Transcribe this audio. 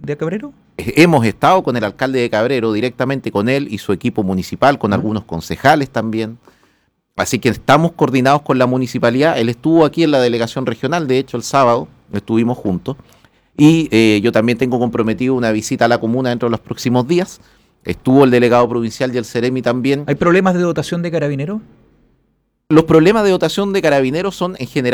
de Cabrero? Hemos estado con el alcalde de Cabrero, directamente con él y su equipo municipal, con algunos concejales también. Así que estamos coordinados con la municipalidad. Él estuvo aquí en la delegación regional, de hecho el sábado estuvimos juntos. Y yo también tengo comprometido una visita a la comuna dentro de los próximos días. Estuvo el delegado provincial y el Ceremi también. ¿Hay problemas de dotación de carabineros? Los problemas de dotación de carabineros son en general